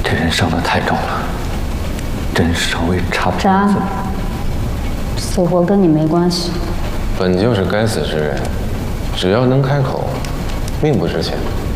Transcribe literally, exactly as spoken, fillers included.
这人伤得太重了，真是稍微差不渣，死活跟你没关系。 本就是该死之人，只要能开口，命不值钱。